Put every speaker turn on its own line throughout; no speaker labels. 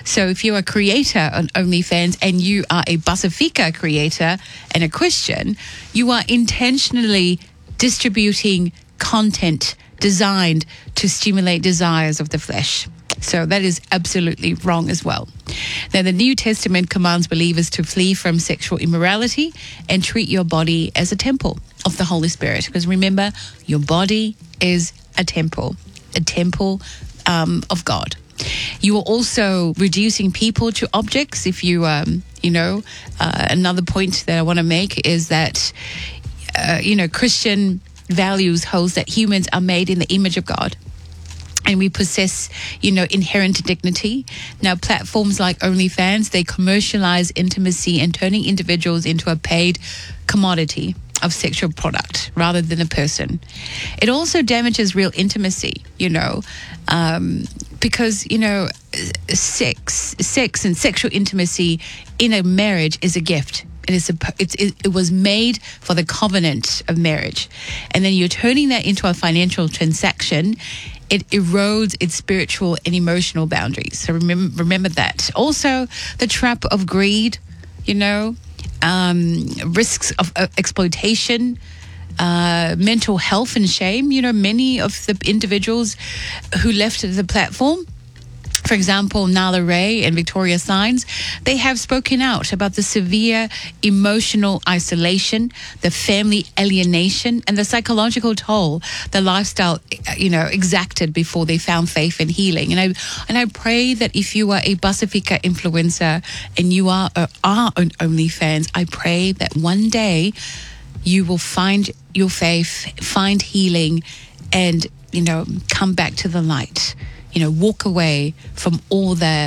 So if you're a creator on OnlyFans and you are a Pasifika creator and a Christian, you are intentionally distributing content designed to stimulate desires of the flesh. So that is absolutely wrong as well. Now, the New Testament commands believers to flee from sexual immorality and treat your body as a temple of the Holy Spirit. Because remember, your body is a temple of God. You are also reducing people to objects. If you, another point that I want to make is that, Christian values holds that humans are made in the image of God. And we possess, inherent dignity. Now, platforms like OnlyFans, they commercialize intimacy and turning individuals into a paid commodity of sexual product rather than a person. It also damages real intimacy, because, sex and sexual intimacy in a marriage is a gift. It was made for the covenant of marriage. And then you're turning that into a financial transaction. It erodes its spiritual and emotional boundaries. So remember that. Also, the trap of greed, risks of exploitation, mental health and shame. Many of the individuals who left the platform, for example, Nala Ray and Victoria Signs, they have spoken out about the severe emotional isolation, the family alienation, and the psychological toll the lifestyle, exacted before they found faith and healing. And I pray that if you are a Pasifika influencer and you are on OnlyFans, I pray that one day you will find your faith, find healing, and, come back to the light. Walk away from all the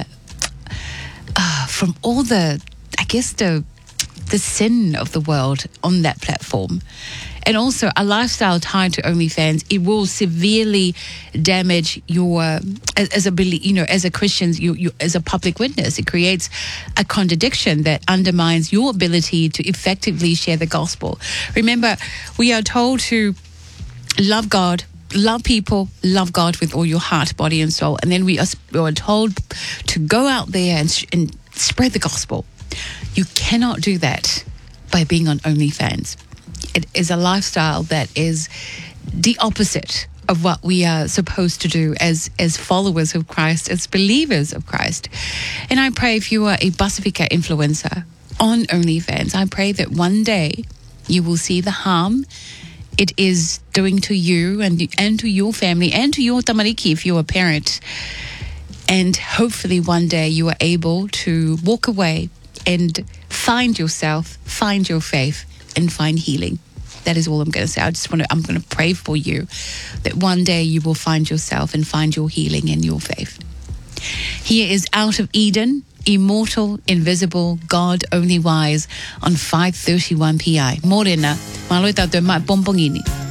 sin of the world on that platform. And also a lifestyle tied to OnlyFans, it will severely damage your, as a Christian, you as a public witness. It creates a contradiction that undermines your ability to effectively share the gospel. Remember, we are told to love God, love people, love God with all your heart, body, and soul. And then we are told to go out there and spread the gospel. You cannot do that by being on OnlyFans. It is a lifestyle that is the opposite of what we are supposed to do as followers of Christ, as believers of Christ. And I pray if you are a Pasifika influencer on OnlyFans, I pray that one day you will see the harm it is doing to you and to your family and to your tamariki if you're a parent. And hopefully one day you are able to walk away and find yourself, find your faith, and find healing. That is all I'm going to say. I'm going to pray for you that one day you will find yourself and find your healing and your faith. Here is Out of Eden, Immortal, Invisible, God Only Wise on 5:31 p.m. Morena, malo tato ma pompongini.